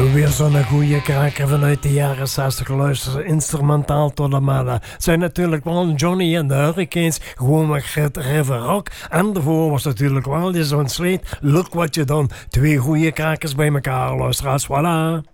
Weer zo'n goede kraker vanuit de jaren 60 luisteren. Instrumentaal tot de mannen. Zijn natuurlijk wel Johnny and the Hurricanes. Gewoon met River Rock. En daarvoor was natuurlijk wel zo'n sleet. Look What You Done. Twee goede krakers bij elkaar, luisteraars. Voilà.